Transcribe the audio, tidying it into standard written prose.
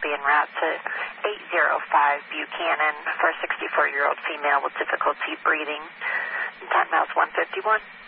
be en route to 805 Buchanan for a 64-year-old female with difficulty breathing. Time mouse 151.